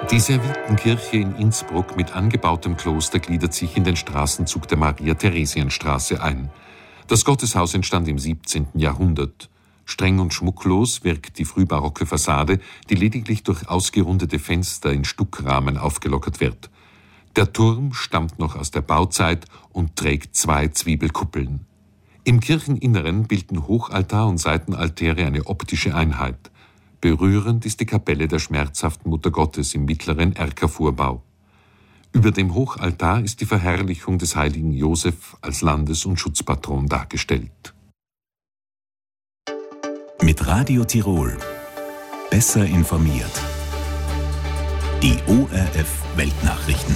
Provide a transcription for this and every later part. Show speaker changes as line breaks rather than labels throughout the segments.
Die Servitenkirche in Innsbruck mit angebautem Kloster gliedert sich in den Straßenzug der Maria-Theresien-Straße ein. Das Gotteshaus entstand im 17. Jahrhundert. Streng und schmucklos wirkt die frühbarocke Fassade, die lediglich durch ausgerundete Fenster in Stuckrahmen aufgelockert wird. Der Turm stammt noch aus der Bauzeit und trägt 2 Zwiebelkuppeln. Im Kircheninneren bilden Hochaltar und Seitenaltäre eine optische Einheit. Berührend ist die Kapelle der schmerzhaften Mutter Gottes im mittleren Erkervorbau. Über dem Hochaltar ist die Verherrlichung des heiligen Josef als Landes- und Schutzpatron dargestellt.
Mit Radio Tirol. Besser informiert. Die ORF Weltnachrichten.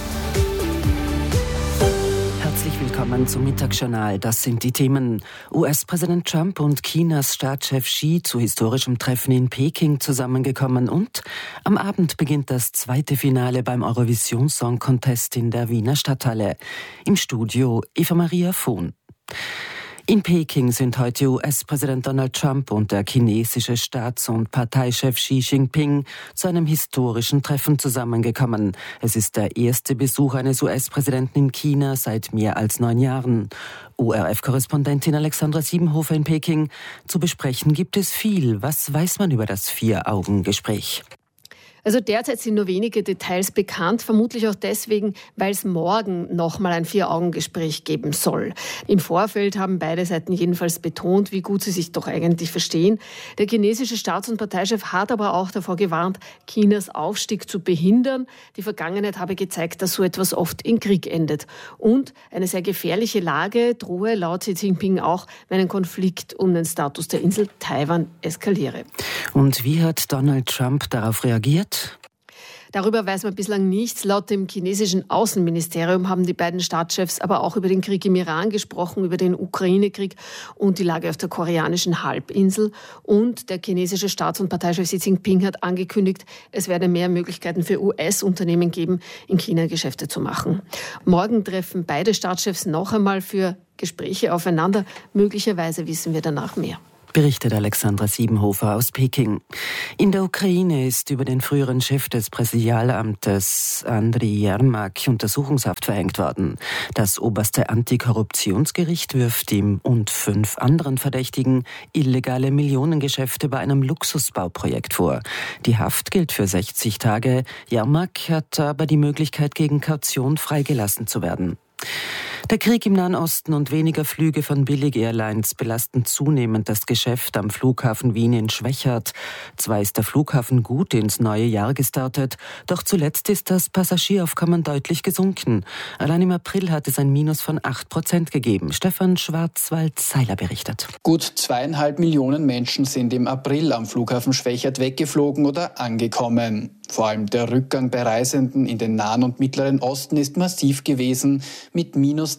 Herzlich willkommen zum Mittagsjournal. Das sind die Themen. US-Präsident Trump und Chinas Staatschef Xi zu historischem Treffen in Peking zusammengekommen und am Abend beginnt das zweite Finale beim Eurovision Song Contest in der Wiener Stadthalle. Im Studio Eva Maria Vohn. In Peking sind heute US-Präsident Donald Trump und der chinesische Staats- und Parteichef Xi Jinping zu einem historischen Treffen zusammengekommen. Es ist der erste Besuch eines US-Präsidenten in China seit mehr als 9 Jahren. ORF-Korrespondentin Alexandra Siebenhofer in Peking. Zu besprechen gibt es viel. Was weiß man über das 4-Augen-Gespräch?
Also derzeit sind nur wenige Details bekannt, vermutlich auch deswegen, weil es morgen nochmal ein 4-Augen-Gespräch geben soll. Im Vorfeld haben beide Seiten jedenfalls betont, wie gut sie sich doch eigentlich verstehen. Der chinesische Staats- und Parteichef hat aber auch davor gewarnt, Chinas Aufstieg zu behindern. Die Vergangenheit habe gezeigt, dass so etwas oft in Krieg endet. Und eine sehr gefährliche Lage drohe laut Xi Jinping auch, wenn ein Konflikt um den Status der Insel Taiwan eskaliere.
Und wie hat Donald Trump darauf reagiert?
Darüber weiß man bislang nichts. Laut dem chinesischen Außenministerium haben die beiden Staatschefs aber auch über den Krieg im Iran gesprochen, über den Ukraine-Krieg und die Lage auf der koreanischen Halbinsel. Und der chinesische Staats- und Parteichef Xi Jinping hat angekündigt, es werde mehr Möglichkeiten für US-Unternehmen geben, in China Geschäfte zu machen. Morgen treffen beide Staatschefs noch einmal für Gespräche aufeinander. Möglicherweise wissen wir danach mehr.
Berichtet Alexandra Siebenhofer aus Peking. In der Ukraine ist über den früheren Chef des Präsidialamtes Andriy Jermak Untersuchungshaft verhängt worden. Das oberste Antikorruptionsgericht wirft ihm und 5 anderen Verdächtigen illegale Millionengeschäfte bei einem Luxusbauprojekt vor. Die Haft gilt für 60 Tage. Jermak hat aber die Möglichkeit, gegen Kaution freigelassen zu werden. Der Krieg im Nahen Osten und weniger Flüge von Billig-Airlines belasten zunehmend das Geschäft am Flughafen Wien in Schwechat. Zwar ist der Flughafen gut ins neue Jahr gestartet, doch zuletzt ist das Passagieraufkommen deutlich gesunken. Allein im April hat es ein Minus von 8% gegeben. Stefan Schwarzwald-Seiler berichtet.
Gut 2,5 Millionen Menschen sind im April am Flughafen Schwechat weggeflogen oder angekommen. Vor allem der Rückgang bei Reisenden in den Nahen und Mittleren Osten ist massiv gewesen. Mit minus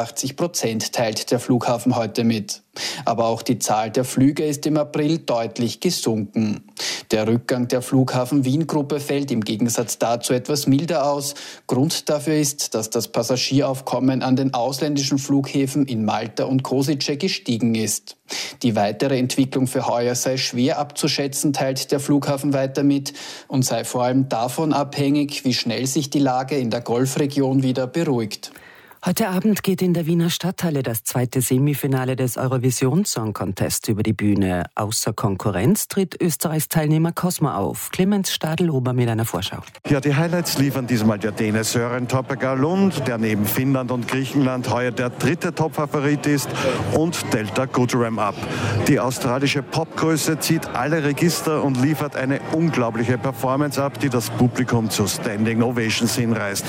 83% teilt der Flughafen heute mit. Aber auch die Zahl der Flüge ist im April deutlich gesunken. Der Rückgang der Flughafen Wien-Gruppe fällt im Gegensatz dazu etwas milder aus. Grund dafür ist, dass das Passagieraufkommen an den ausländischen Flughäfen in Malta und Košice gestiegen ist. Die weitere Entwicklung für heuer sei schwer abzuschätzen, teilt der Flughafen weiter mit und sei vor allem davon abhängig, wie schnell sich die Lage in der Golfregion wieder beruhigt.
Heute Abend geht in der Wiener Stadthalle das zweite Semifinale des Eurovision Song Contest über die Bühne. Außer Konkurrenz tritt Österreichs Teilnehmer Cosmo auf. Clemens Stadl-Ober mit einer Vorschau.
Ja, die Highlights liefern diesmal der Däne Søren Toppegaard Lund, der neben Finnland und Griechenland heuer der 3. Topfavorit ist, und Delta Goodrem ab. Die australische Popgröße zieht alle Register und liefert eine unglaubliche Performance ab, die das Publikum zu Standing Ovations hinreißt.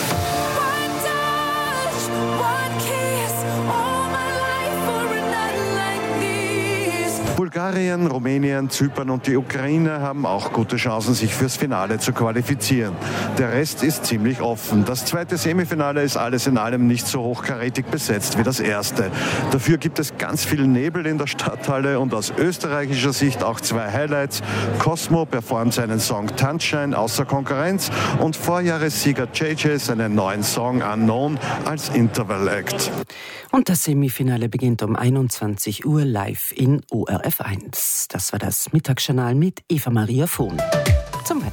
Bulgarien, Rumänien, Zypern und die Ukraine haben auch gute Chancen, sich fürs Finale zu qualifizieren. Der Rest ist ziemlich offen. Das zweite Semifinale ist alles in allem nicht so hochkarätig besetzt wie das erste. Dafür gibt es ganz viel Nebel in der Stadthalle und aus österreichischer Sicht auch 2 Highlights. Cosmo performt seinen Song Tanzschein außer Konkurrenz und Vorjahressieger JJ seinen neuen Song Unknown als Interval Act.
Und das Semifinale beginnt um 21 Uhr live in ORF 1. Das war das Mittagsjournal mit Eva Maria Vohn. Zum Wetter.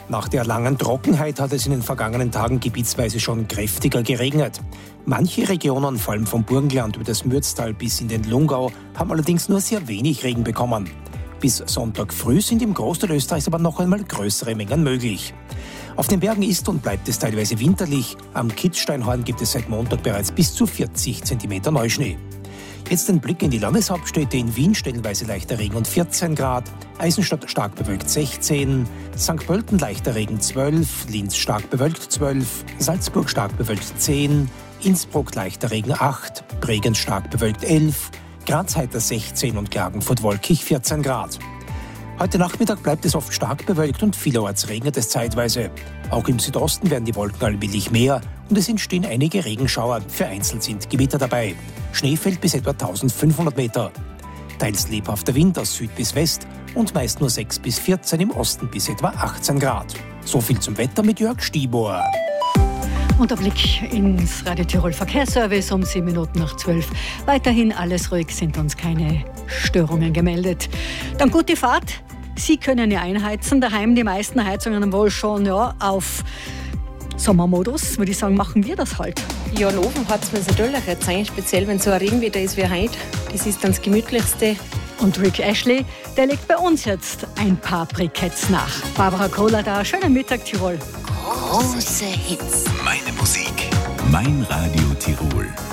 Nach der langen Trockenheit hat es in den vergangenen Tagen gebietsweise schon kräftiger geregnet. Manche Regionen, vor allem vom Burgenland über das Mürztal bis in den Lungau, haben allerdings nur sehr wenig Regen bekommen. Bis Sonntag früh sind im Großteil Österreichs aber noch einmal größere Mengen möglich. Auf den Bergen ist und bleibt es teilweise winterlich. Am Kitzsteinhorn gibt es seit Montag bereits bis zu 40 cm Neuschnee. Jetzt ein Blick in die Landeshauptstädte. In Wien stellenweise leichter Regen und 14 Grad, Eisenstadt stark bewölkt 16, St. Pölten leichter Regen 12, Linz stark bewölkt 12, Salzburg stark bewölkt 10, Innsbruck leichter Regen 8, Bregenz stark bewölkt 11, Graz heiter 16 und Klagenfurt wolkig 14 Grad. Heute Nachmittag bleibt es oft stark bewölkt und vielerorts regnet es zeitweise. Auch im Südosten werden die Wolken allmählich mehr und es entstehen einige Regenschauer. Vereinzelt sind Gewitter dabei. Schnee fällt bis etwa 1500 Meter. Teils lebhafter Wind aus Süd bis West und meist nur 6 bis 14, im Osten bis etwa 18 Grad. So viel zum Wetter mit Jörg Stibor.
Und der Blick ins Radio Tirol Verkehrsservice um 7:12. Weiterhin alles ruhig, sind uns keine Störungen gemeldet. Dann gute Fahrt. Sie können ja einheizen. Daheim die meisten Heizungen wohl schon auf Sommermodus. Würde ich sagen, machen wir das halt.
Ja, einen Ofen hat es natürlich jetzt eigentlich, speziell wenn so ein Regenwetter ist wie heute. Das ist dann das Gemütlichste.
Und Rick Ashley, der legt bei uns jetzt ein paar Briketts nach. Barbara Kohler da. Schönen Mittag, Tirol.
Große Hits. Meine Musik. Mein Radio Tirol.